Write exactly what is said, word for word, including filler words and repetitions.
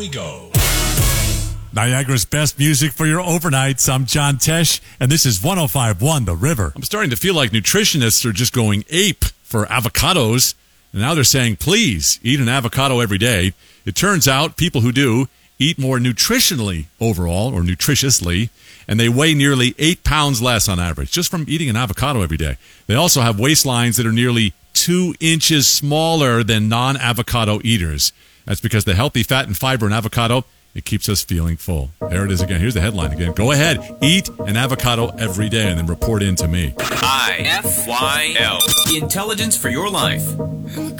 We go. Niagara's best music for your overnights. I'm John Tesh, and this is one oh five point one The River. I'm starting to feel like nutritionists are just going ape for avocados, and now they're saying, please, eat an avocado every day. It turns out people who do eat more nutritionally overall, or nutritiously, and they weigh nearly eight pounds less on average, just from eating an avocado every day. They also have waistlines that are nearly two inches smaller than non-avocado eaters. That's because the healthy fat and fiber in avocado, it keeps us feeling full. There it is again. Here's the headline again. Go ahead, eat an avocado every day and then report in to me. I F Y L. Intelligence for your life.